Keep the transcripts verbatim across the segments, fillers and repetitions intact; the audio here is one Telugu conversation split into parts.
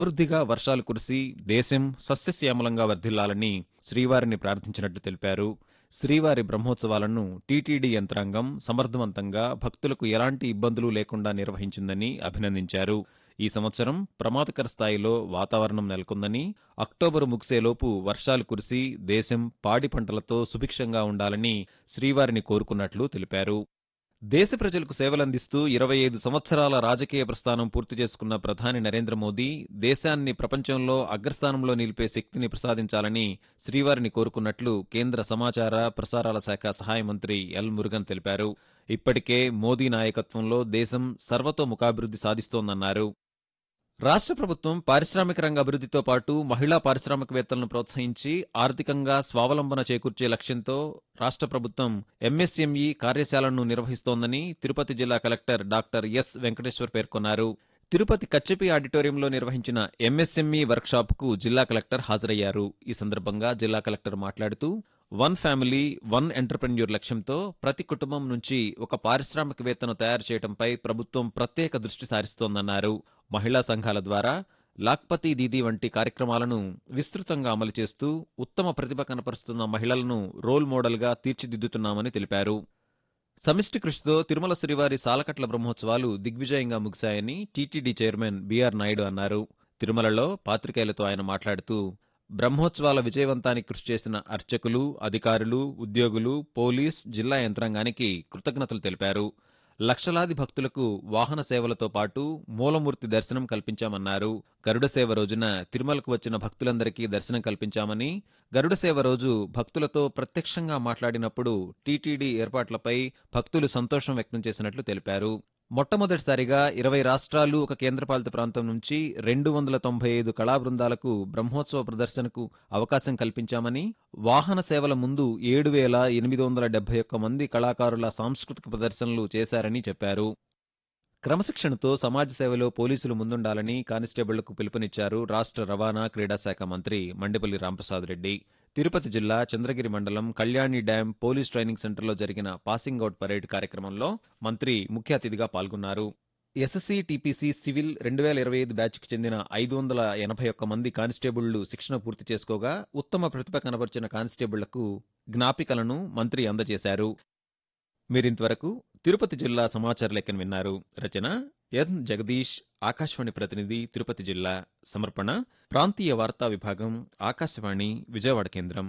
సమృద్ధిగా వర్షాలు కురిసి దేశం సస్యశ్యామలంగా వర్ధిల్లాలని శ్రీవారిని ప్రార్థించినట్టు తెలిపారు. శ్రీవారి బ్రహ్మోత్సవాలను టీటీడీ యంత్రాంగం సమర్థవంతంగా భక్తులకు ఎలాంటి ఇబ్బందులు లేకుండా నిర్వహించిందని అభినందించారు. ఈ సంవత్సరం ప్రమాదకర స్థాయిలో వాతావరణం నెలకొందని, అక్టోబరు ముగిసేలోపు వర్షాలు కురిసి దేశం పాడి పంటలతో సుభిక్షంగా ఉండాలని శ్రీవారిని కోరుకున్నట్లు తెలిపారు. దేశ ప్రజలకు సేవలందిస్తూ ఇరవై ఐదు సంవత్సరాల రాజకీయ ప్రస్థానం పూర్తి చేసుకున్న ప్రధాని నరేంద్ర మోదీ దేశాన్ని ప్రపంచంలో అగ్రస్థానంలో నిలిపే శక్తిని ప్రసాదించాలని శ్రీవారిని కోరుకున్నట్లు కేంద్ర సమాచార ప్రసారాల శాఖ సహాయ మంత్రి ఎల్ మురుగన్ తెలిపారు. ఇప్పటికే మోదీ నాయకత్వంలో దేశం సర్వతోముఖాభివృద్ధి సాధిస్తోందన్నారు. రాష్ట్ర ప్రభుత్వం పారిశ్రామిక రంగ అభివృద్ధితో పాటు మహిళా పారిశ్రామికవేత్తలను ప్రోత్సహించి ఆర్థికంగా స్వావలంబన చేకూర్చే లక్ష్యంతో రాష్ట్ర ప్రభుత్వం ఎంఎస్ఎంఈ కార్యశాలను నిర్వహిస్తోందని తిరుపతి జిల్లా కలెక్టర్ డాక్టర్ ఎస్ వెంకటేశ్వర్ పేర్కొన్నారు. తిరుపతి కచ్చెపి ఆడిటోరియంలో నిర్వహించిన ఎంఎస్ఎంఈ వర్క్షాప్కు జిల్లా కలెక్టర్ హాజరయ్యారు. ఈ సందర్భంగా జిల్లా కలెక్టర్ మాట్లాడుతూ వన్ ఫ్యామిలీ వన్ ఎంటర్ప్రెన్యూర్ లక్ష్యంతో ప్రతి కుటుంబం నుంచి ఒక పారిశ్రామికవేత్తను తయారు చేయడంపై ప్రభుత్వం ప్రత్యేక దృష్టి సారిస్తోందన్నారు. మహిళా సంఘాల ద్వారా లాక్పతి దీదీ వంటి కార్యక్రమాలను విస్తృతంగా అమలు చేస్తూ ఉత్తమ ప్రతిభ కనపరుస్తున్న మహిళలను రోల్ మోడల్గా తీర్చిదిద్దుతున్నామని తెలిపారు. సమిష్టి కృషితో తిరుమల శ్రీవారి సాలకట్ల బ్రహ్మోత్సవాలు దిగ్విజయంగా ముగిశాయని టీటీడీ చైర్మన్ బీఆర్ నాయుడు అన్నారు. తిరుమలలో పాత్రికేయులతో ఆయన మాట్లాడుతూ బ్రహ్మోత్సవాల విజయవంతానికి కృషి చేసిన అర్చకులు, అధికారులు, ఉద్యోగులు, పోలీస్, జిల్లా యంత్రాంగానికి కృతజ్ఞతలు తెలిపారు. లక్షలాది భక్తులకు వాహన సేవలతో పాటు మూలమూర్తి దర్శనం కల్పించామన్నారు. గరుడ సేవ రోజున తిరుమలకు వచ్చిన భక్తులందరికీ దర్శనం కల్పించామని, గరుడ సేవ రోజు భక్తులతో ప్రత్యక్షంగా మాట్లాడినప్పుడు టీటీడీ ఏర్పాట్లపై భక్తులు సంతోషం వ్యక్తం చేసినట్లు తెలిపారు. మొట్టమొదటిసారిగా ఇరవై రాష్ట్రాలు ఒక కేంద్రపాలిత ప్రాంతం నుంచి రెండు వందల తొంభై ఐదు కళా బృందాలకు బ్రహ్మోత్సవ ప్రదర్శనకు అవకాశం కల్పించామని, వాహన సేవల ముందు ఏడు వేల ఎనిమిది వందల డెబ్బై ఒక్క మంది కళాకారుల సాంస్కృతిక ప్రదర్శనలు చేశారని చెప్పారు. క్రమశిక్షణతో సమాజ సేవలో పోలీసులు ముందుండాలని కానిస్టేబుళ్లకు పిలుపునిచ్చారు రాష్ట్ర రవాణా క్రీడా శాఖ మంత్రి మండిపల్లి రాంప్రసాద్ రెడ్డి. తిరుపతి జిల్లా చంద్రగిరి మండలం కళ్యాణి డ్యాం పోలీస్ ట్రైనింగ్ సెంటర్లో జరిగిన పాసింగ్ అవుట్ పరేడ్ కార్యక్రమంలో మంత్రి ముఖ్య అతిథిగా పాల్గొన్నారు. ఎస్ఎస్సీ టీపీసీ సివిల్ రెండు వేల ఇరవై ఐదు బ్యాచ్కి చెందిన ఐదు వందల ఎనభై ఒక్క మంది కానిస్టేబుళ్లు శిక్షణ పూర్తి చేసుకోగా ఉత్తమ ప్రతిభ కనబర్చిన కానిస్టేబుళ్లకు జ్ఞాపికలను మంత్రి అందజేశారు. మీరింతవరకు తిరుపతి జిల్లా సమాచార లేఖను విన్నారు. రచన ఎన్ జగదీష్, ఆకాశవాణి ప్రతినిధి, తిరుపతి జిల్లా. సమర్పణ ప్రాంతీయ వార్తా విభాగం, ఆకాశవాణి విజయవాడ కేంద్రం.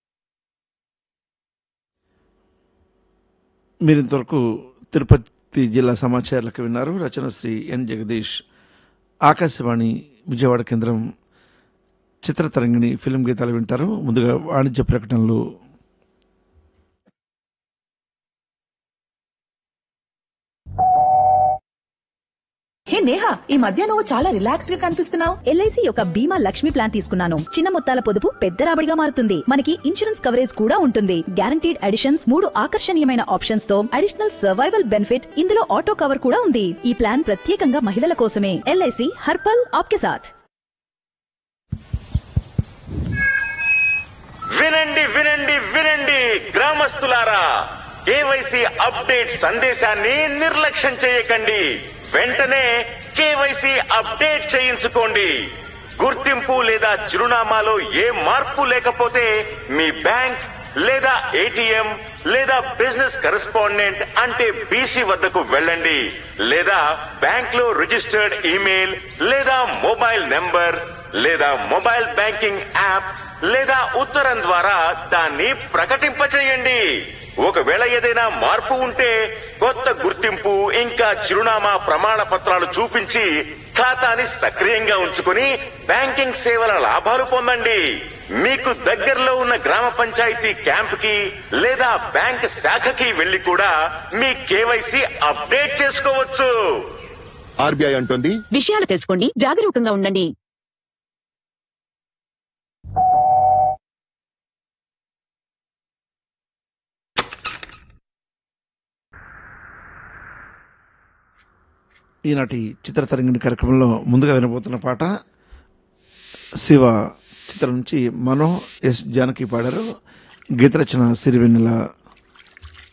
మీరింతవరకు తిరుపతి జిల్లా సమాచార లేఖ విన్నారు. రచన శ్రీ ఎన్ జగదీష్, ఆకాశవాణి విజయవాడ కేంద్రం. చిత్రతరంగిణి ఫిల్మ్ గీతాలు వింటారు. ముందుగా వాణిజ్య ప్రకటనలు. హే నేహా, ఈ మధ్య నువ్వు చాలా రిలాక్స్డ్ గా కనిపిస్తున్నావు. ఎల్ఐసి యొక్క బీమా లక్ష్మి ప్లాన్ తీసుకున్నాను. చిన్న మొత్తాల పొదుపు పెద్ద రాబడిగా మారుతుంది. మనకి ఇన్సూరెన్స్ కవరేజ్ కూడా ఉంటుంది. గ్యారంటీడ్ అడిషన్స్, మూడు ఆకర్షణీయమైన ఆప్షన్స్ తో అడిషనల్ సర్వైవల్ బెనిఫిట్, ఇందులో ఆటో కవర్ కూడా ఉంది. ఈ ప్లాన్ ప్రత్యేకంగా మహిళల కోసమే. ఎల్ఐసి హర్పల్ ఆప్కే సాథ్. వినండి వినండి వినండి గ్రామస్తులారా, కేవైసీ అప్డేట్ సందేశాన్ని నిర్లక్ష్యం చేయకండి. వెంటనే కేవైసీ అప్డేట్ చేయించుకోండి. గుర్తింపు లేదా చిరునామాలో ఏ మార్పు లేకపోతే మీ బ్యాంక్ లేదా ఏటీఎం లేదా బిజినెస్ కరెస్పాండెంట్ అంటే బీసీ వద్దకు వెళ్ళండి. లేదా బ్యాంక్ లో రిజిస్టర్డ్ ఈమెయిల్ లేదా మొబైల్ నెంబర్ లేదా మొబైల్ బ్యాంకింగ్ యాప్ లేదా ఉత్తరం ద్వారా దాన్ని ప్రకటింపచేయండి. ఒకవేళ ఏదైనా మార్పు ఉంటే కొత్త గుర్తింపు ఇంకా చిరునామా ప్రమాణ పత్రాలు చూపించి ఖాతాని సక్రియంగా ఉంచుకుని బ్యాంకింగ్ సేవల లాభాలు పొందండి. మీకు దగ్గరలో ఉన్న గ్రామ పంచాయతీ క్యాంప్ కి లేదా బ్యాంక్ శాఖకి వెళ్లి కూడా మీ కేవైసీ అప్డేట్ చేసుకోవచ్చు. ఆర్బీఐ అంటుంది, విషయాలు తెలుసుకోండి, జాగరూకంగా ఉండండి. ఈనాటి చిత్రతరంగిణి కార్యక్రమంలో ముందుగా వినబోతున్న పాట శివ చిత్రం నుంచి మనో ఎస్ జానకి పాడారు. గీత రచన సిరివెన్నెల.